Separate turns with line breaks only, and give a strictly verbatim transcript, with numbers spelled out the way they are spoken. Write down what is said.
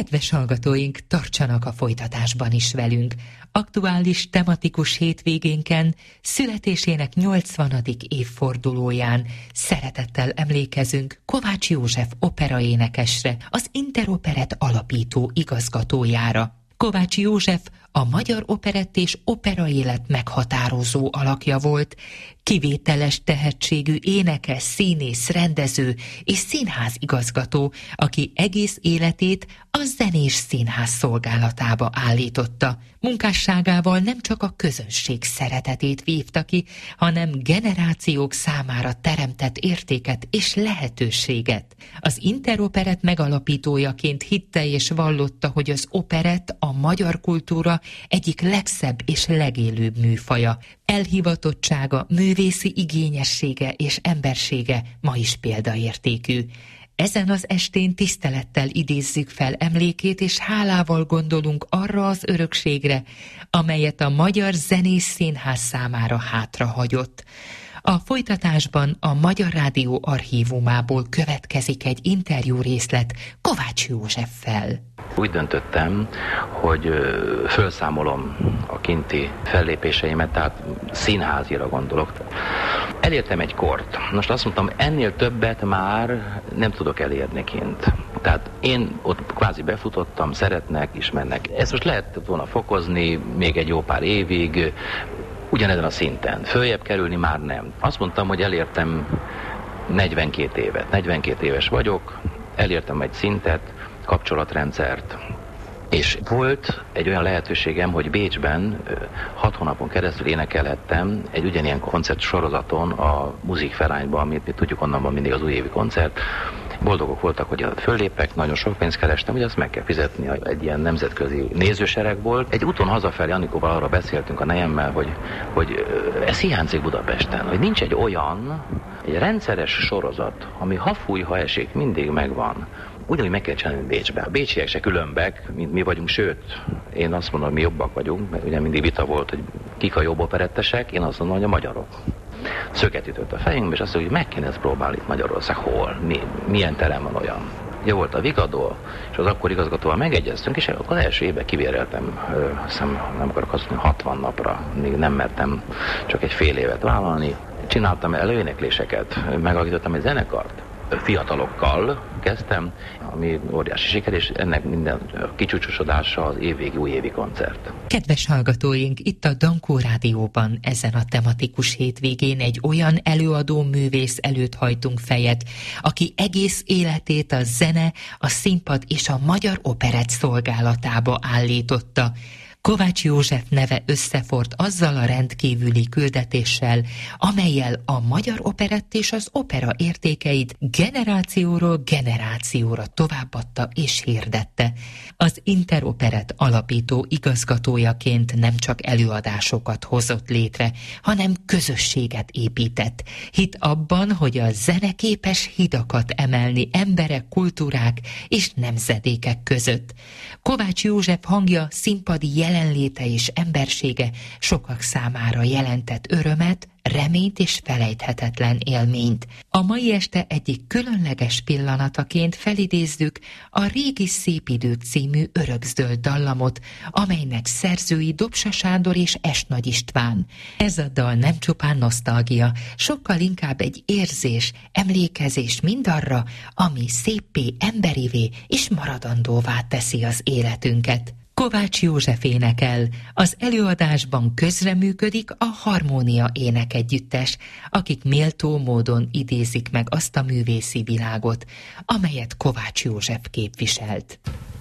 Kedves hallgatóink, tartsanak a folytatásban is velünk. Aktuális tematikus hétvégénken, születésének nyolcvanadik évfordulóján szeretettel emlékezünk Kovács József operaénekesre, az Interoperett alapító igazgatójára. Kovács József a magyar operett és operaélet meghatározó alakja volt, kivételes tehetségű énekes, színész, rendező és színházigazgató, aki egész életét a zenés színház szolgálatába állította. Munkásságával nem csak a közönség szeretetét vívta ki, hanem generációk számára teremtett értéket és lehetőséget. Az Interoperett megalapítójaként hitte és vallotta, hogy az operett a magyar kultúra egyik legszebb és legélőbb műfaja. Elhivatottsága, művészi igényessége és embersége ma is példaértékű. Ezen az estén tisztelettel idézzük fel emlékét, és hálával gondolunk arra az örökségre, amelyet a Magyar Zenés Színház számára hátrahagyott. A folytatásban a Magyar Rádió archívumából következik egy interjú részlet Kovács Józseffel.
Úgy döntöttem, hogy felszámolom a kinti fellépéseimet, tehát színházira gondolok. Elértem egy kort. Most azt mondtam, ennél többet már nem tudok elérni kint. Tehát én ott kvázi befutottam, szeretnek, ismernek. Ezt most lehet volna fokozni még egy jó pár évig, ugyanezen a szinten. Följebb kerülni már nem. Azt mondtam, hogy elértem negyvenkét évet. negyvenkét éves vagyok, elértem egy szintet, kapcsolatrendszert, és volt egy olyan lehetőségem, hogy Bécsben hat hónapon keresztül énekelhettem egy ugyanilyen koncertsorozaton a Musikvereinben, amit mi tudjuk, onnan van mindig az újévi koncert. Boldogok voltak, hogy föllépek, nagyon sok pénzt kerestem, hogy azt meg kell fizetni egy ilyen nemzetközi nézősereg volt. Egy úton hazafelé Anikóval arra beszéltünk a nejemmel, hogy, hogy ez hiányzik Budapesten, hogy nincs egy olyan, egy rendszeres sorozat, ami ha fúj, ha esik, mindig megvan. Ugyanúgy meg kell csinálni Bécsben. A bécsiek se különbek, mint mi vagyunk, sőt, én azt mondom, hogy mi jobbak vagyunk, mert ugye mindig vita volt, hogy kik a jobb operettesek, én azt mondom, hogy a magyarok. Szöget ütött a fejünkbe, és azt mondja, hogy meg kéne ezt próbálni itt Magyarország. Hol? Mi? Milyen terem van olyan? Ugye volt a Vigadó, és az akkor igazgatóval megegyeztünk, és akkor az első évben kivéreltem, azt hiszem, nem akarok azt mondani, hatvan napra, még nem mertem csak egy fél évet vállalni. Csináltam előénekléseket, megalakítottam egy zenekart, fiatalokkal kezdtem, ami óriási siker, és ennek minden kicsúcsosodása az évvégi újévi koncert.
Kedves hallgatóink, itt a Dankó Rádióban ezen a tematikus hétvégén egy olyan előadó művész előtt hajtunk fejet, aki egész életét a zene, a színpad és a magyar operett szolgálatába állította. Kovács József neve összefort azzal a rendkívüli küldetéssel, amellyel a magyar operett és az opera értékeit generációról generációra továbbadta és hirdette. Az Interoperett alapító igazgatójaként nem csak előadásokat hozott létre, hanem közösséget épített. Hitt abban, hogy a zene képes hidakat emelni emberek, kultúrák és nemzedékek között. Kovács József hangja, színpadi jelenléte és embersége sokak számára jelentett örömet, reményt és felejthetetlen élményt. A mai este egyik különleges pillanataként felidézzük a Régi szép idők című örökzöld dallamot, amelynek szerzői Dobsa Sándor és Es Nagy István. Ez a dal nem csupán nosztalgia, sokkal inkább egy érzés, emlékezés mindarra, ami széppé, emberivé és maradandóvá teszi az életünket. Kovács József énekel, az előadásban közreműködik a Harmónia énekegyüttes, akik méltó módon idézik meg azt a művészi világot, amelyet Kovács József képviselt.